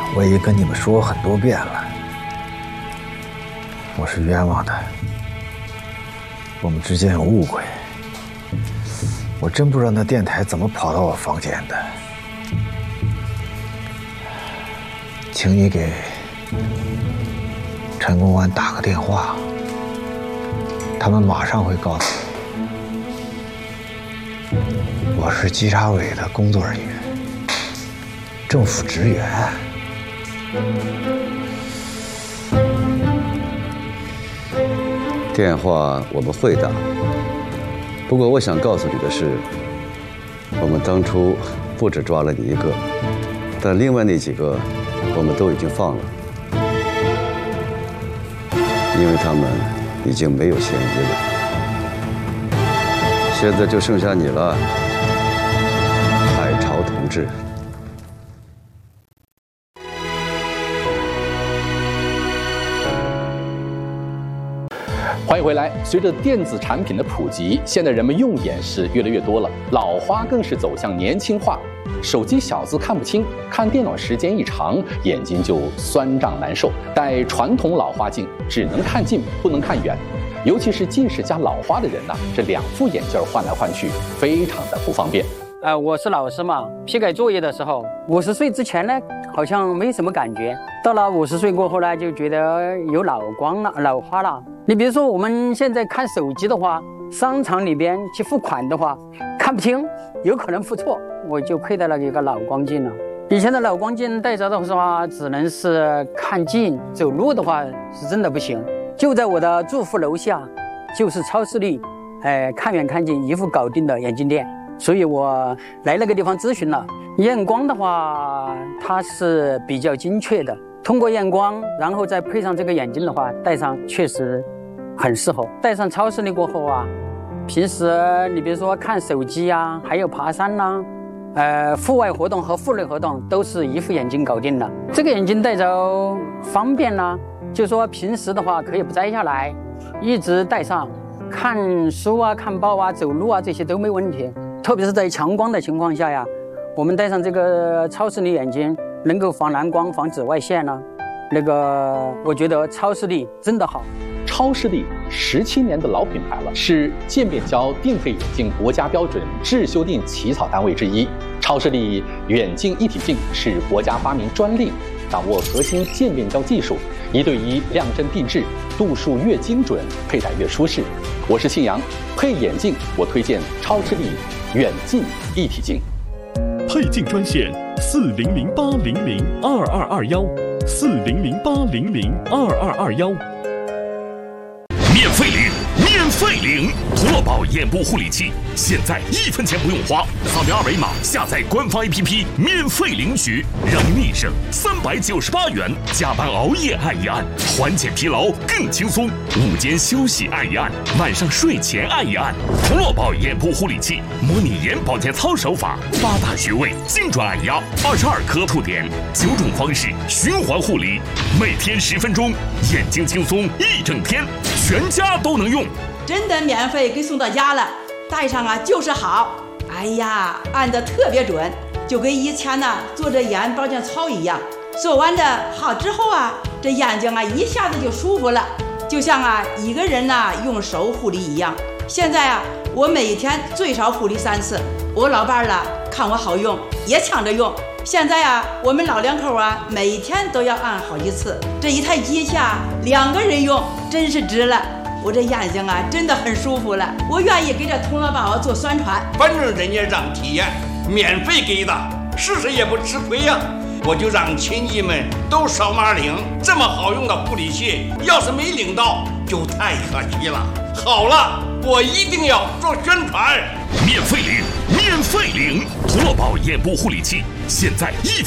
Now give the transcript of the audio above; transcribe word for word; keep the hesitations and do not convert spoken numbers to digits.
我已经跟你们说过很多遍了，我是冤枉的，我们之间有误会。我真不知道那电台怎么跑到我房间的，请你给陈公安打个电话，他们马上会告诉你。我是稽查委的工作人员，政府职员。 电话我们会打，不过我想告诉你的是，我们当初不止抓了你一个，但另外那几个我们都已经放了，因为他们已经没有嫌疑了。现在就剩下你了，海潮同志。 欢迎回来。随着电子产品的普及，现在人们用眼是越来越多了，老花更是走向年轻化。手机小字看不清，看电脑时间一长，眼睛就酸胀难受。戴传统老花镜只能看近，不能看远。尤其是近视加老花的人呢、啊，这两副眼镜换来换去，非常的不方便。 呃，我是老师嘛，批改作业的时候，五十岁之前呢，好像没什么感觉，到了五十岁过后呢，就觉得有老光了、老花了。你比如说我们现在看手机的话，商场里边去付款的话，看不清，有可能付错，我就佩戴了一个老光镜了。以前的老光镜戴着的话，只能是看近，走路的话是真的不行。就在我的住户楼下，就是超视力，哎，看远看近一副搞定的眼镜店。所以我来那个地方咨询了，验光的话，它是比较精确的。通过验光，然后再配上这个眼镜的话，戴上确实很适合。戴上超视力过后啊，平时你比如说看手机啊，还有爬山呐、啊，呃，户外活动和户内活动都是一副眼镜搞定的。这个眼镜戴着方便啦、啊，就说平时的话可以不摘下来，一直戴上，看书啊、看报啊、走路啊这些都没问题。特别是在强光的情况下呀，我们戴上这个超视力眼镜，能够防蓝光、防紫外线呢、啊。那个，我觉得超视力真的好。 超视力十七年的老品牌了，是渐变焦定配眼镜国家标准质修订起草单位之一。超视力远近一体镜是国家发明专利，掌握核心渐变焦技术，一对一量针定制，度数越精准，佩戴越舒适。我是庆阳，配眼镜我推荐超视力远近一体镜。 配镜专线四零零八零零二二二幺，四零零八零零二二二幺。 免费领，免费领！涂乐宝眼部护理器，现在一分钱不用花，扫描二维码下载官方 A P P， 免费领取，让逆省三百九十八元，加班熬夜按一按，缓解疲劳更轻松。午间休息按一按，晚上睡前按一按。涂乐宝眼部护理器，模拟眼保健操手法，八大穴位精准按压，二十二颗触点，九种方式循环护理，每天十分钟，眼睛轻松一整天，全家都能用。 真的免费给送到家了，戴上啊就是好。哎呀，按得特别准，就跟以前呢做着眼保健操一样。做完的好之后啊，这眼睛啊一下子就舒服了，就像啊一个人呢用手护理一样。现在啊，我每天最少护理三次。我老伴儿了看我好用，也抢着用。现在啊，我们老两口啊，每天都要按好几次。这一台机器啊，两个人用真是值了。我这眼睛啊，真的很舒服了。我愿意给这童乐宝做宣传。 反正人家让体验，免费给的，试试也不吃亏呀、啊。我就让亲戚们都扫码领，这么好用的护理器，要是没领到，就太可惜了。好了，我一定要做宣传。 免费领，免费领！涂乐宝眼部护理器，现在一分。